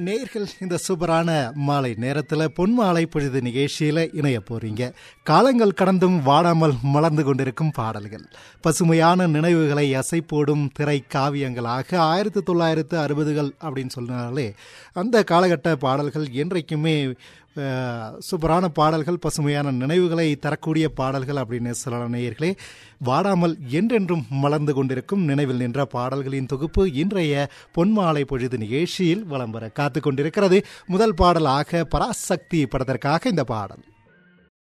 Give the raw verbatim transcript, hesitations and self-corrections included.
நேர்கள் இந்த சூப்பரான மாலை நேரத்தில் பொன் மாலை பொழுது நிகழ்ச்சியில் இணைய போறீங்க. காலங்கள் கடந்தும் வாடாமல் மலர்ந்து கொண்டிருக்கும் பாடல்கள், பசுமையான நினைவுகளை அசை போடும் திரை காவியங்களாக ஆயிரத்தி தொள்ளாயிரத்து அறுபதுகள் அப்படின்னு சொன்னாலே அந்த காலகட்ட பாடல்கள் என்றைக்குமே சூப்பரான பாடல்கள், பசுமையான நினைவுகளை தரக்கூடிய பாடல்கள் அப்படின்னு சொல்லலாம். நேயர்களே, வாடாமல் என்றென்றும் மலர்ந்து கொண்டிருக்கும் நினைவில் நின்ற பாடல்களின் தொகுப்பு இன்றைய பொன்மாலை பொழுது நிகழ்ச்சியில் வலம் வர காத்து கொண்டிருக்கிறது. முதல் பாடலாக பராசக்தி படத்திற்காக இந்த பாடல்.